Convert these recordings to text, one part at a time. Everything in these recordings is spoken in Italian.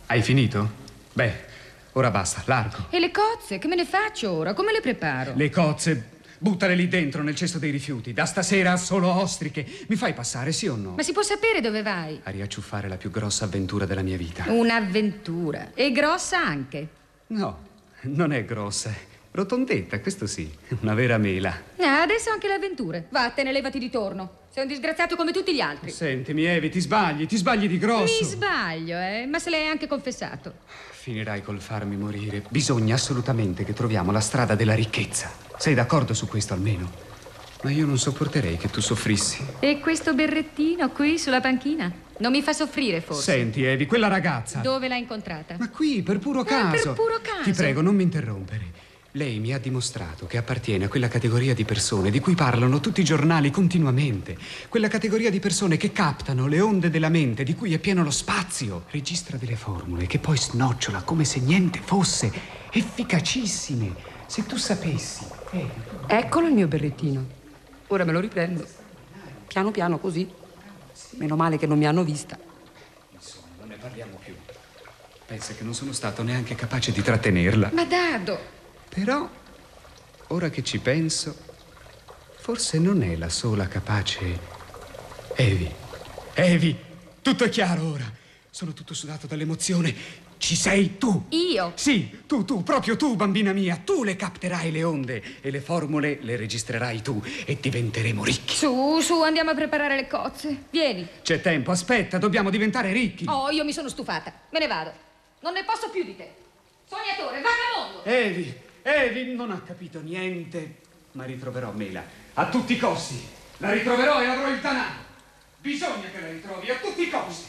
Hai finito? Beh, ora basta, largo. E le cozze? Che me ne faccio ora? Come le preparo? Le cozze, buttale lì dentro, nel cesto dei rifiuti. Da stasera solo ostriche. Mi fai passare, sì o no? Ma si può sapere dove vai? A riacciuffare la più grossa avventura della mia vita. Un'avventura. E grossa anche. No, non è grossa. Rotondetta, questo sì. Una vera mela. Adesso anche le avventure. Vattene, levati di torno. Sei un disgraziato come tutti gli altri. Sentimi, Evi, ti sbagli di grosso. Mi sbaglio, ma se l'hai anche confessato. Finirai col farmi morire. Bisogna assolutamente che troviamo la strada della ricchezza. Sei d'accordo su questo almeno? Ma io non sopporterei che tu soffrissi. E questo berrettino qui sulla panchina? Non mi fa soffrire, forse? Senti, Evi, quella ragazza... Dove l'hai incontrata? Ma qui, per puro caso. Per puro caso? Ti prego, non mi interrompere. Lei mi ha dimostrato che appartiene a quella categoria di persone di cui parlano tutti i giornali continuamente. Quella categoria di persone che captano le onde della mente, di cui è pieno lo spazio. Registra delle formule che poi snocciola come se niente fosse. Efficacissime. Se tu sapessi. Eccolo il mio berrettino. Ora me lo riprendo. Piano piano così. Meno male che non mi hanno vista. Insomma, non ne parliamo più. Pensa che non sono stato neanche capace di trattenerla. Ma Dado! Però, ora che ci penso, forse non è la sola capace. Evi, tutto è chiaro ora. Sono tutto sudato dall'emozione. Ci sei tu. Io? Sì, tu, proprio tu, bambina mia. Tu le capterai le onde e le formule le registrerai tu e diventeremo ricchi. Su, andiamo a preparare le cozze. Vieni. C'è tempo, aspetta, dobbiamo diventare ricchi. Oh, io mi sono stufata. Me ne vado. Non ne posso più di te. Sognatore, vagabondo. Evi non ha capito niente, ma ritroverò Mela a tutti i costi. La ritroverò e avrò il danaro. Bisogna che la ritrovi a tutti i costi.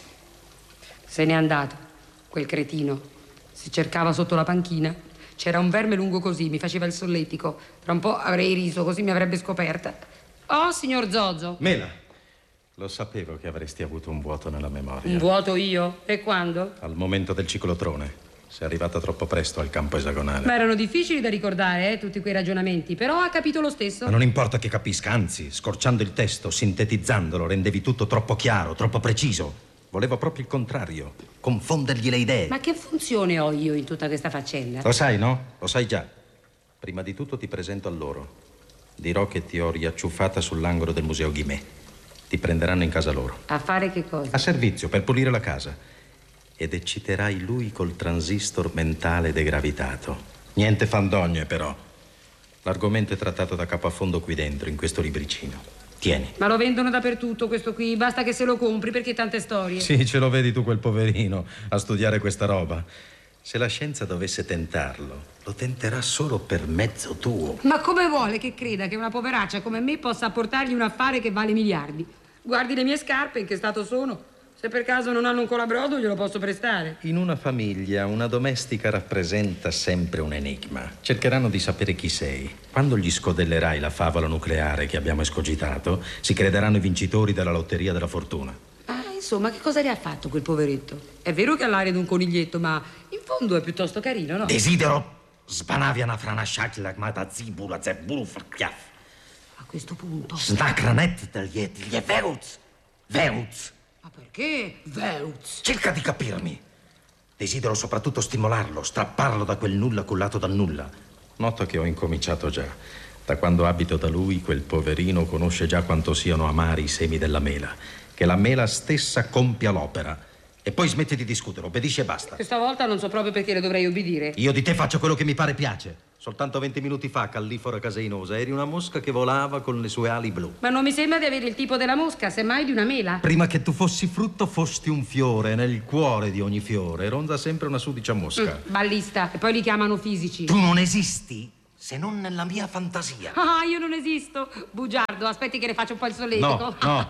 Se n'è andato, quel cretino. Si cercava sotto la panchina. C'era un verme lungo così, mi faceva il solletico. Tra un po' avrei riso, così mi avrebbe scoperta. Oh, signor Zozo. Mela, lo sapevo che avresti avuto un vuoto nella memoria. Un vuoto io? E quando? Al momento del ciclotrone. Sei arrivata troppo presto al campo esagonale. Ma erano difficili da ricordare, tutti quei ragionamenti. Però ha capito lo stesso. Ma non importa che capisca, anzi, scorciando il testo, sintetizzandolo, rendevi tutto troppo chiaro, troppo preciso. Volevo proprio il contrario, confondergli le idee. Ma che funzione ho io in tutta questa faccenda? Lo sai, no? Lo sai già. Prima di tutto ti presento a loro. Dirò che ti ho riacciuffata sull'angolo del Museo Guimet. Ti prenderanno in casa loro. A fare che cosa? A servizio, per pulire la casa. Ed ecciterai lui col transistor mentale degravitato. Niente fandonie, però. L'argomento è trattato da capo a fondo qui dentro, in questo libricino. Tieni. Ma lo vendono dappertutto questo qui, basta che se lo compri, perché tante storie. Sì, ce lo vedi tu quel poverino a studiare questa roba. Se la scienza dovesse tentarlo, lo tenterà solo per mezzo tuo. Ma come vuole che creda che una poveraccia come me possa portargli un affare che vale miliardi? Guardi le mie scarpe, in che stato sono. Se per caso non hanno un colabrodo, glielo posso prestare. In una famiglia, una domestica rappresenta sempre un enigma. Cercheranno di sapere chi sei. Quando gli scodellerai la favola nucleare che abbiamo escogitato, si crederanno i vincitori della lotteria della fortuna. Ah, insomma, che cosa le ha fatto quel poveretto? È vero che ha l'aria di un coniglietto, ma in fondo è piuttosto carino, no? Desidero sbanaviana franasciatlak matazibula zebulu farchiaf. A questo punto... Snacranet degli Veuz. Ma perché Veuz? Cerca di capirmi. Desidero soprattutto stimolarlo, strapparlo da quel nulla cullato dal nulla. Nota che ho incominciato già. Da quando abito da lui, quel poverino conosce già quanto siano amari i semi della mela. Che la mela stessa compia l'opera. E poi smetti di discutere, obbedisci e basta. Questa volta non so proprio perché le dovrei obbedire. Io di te faccio quello che mi pare piace. Soltanto 20 minuti fa, callifora caseinosa, eri una mosca che volava con le sue ali blu. Ma non mi sembra di avere il tipo della mosca, semmai di una mela. Prima che tu fossi frutto, fosti un fiore. Nel cuore di ogni fiore ronda sempre una sudicia mosca. Ballista. E poi li chiamano fisici. Tu non esisti se non nella mia fantasia. Ah, io non esisto. Bugiardo, aspetti che le faccio un po' il solletico. No.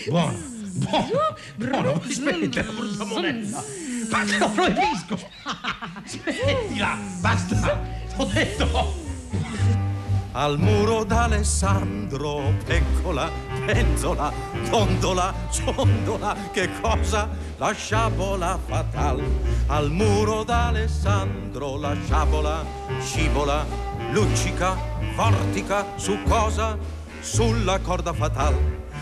Buono. Smettila, brutta monella. Ma te lo proibisco. Smettila, basta. Ho detto. Al muro d'Alessandro, peccola, penzola, gondola, ciondola, che cosa? La sciabola fatal. Al muro d'Alessandro la sciabola scivola, luccica, vortica, su cosa? Sulla corda fatal.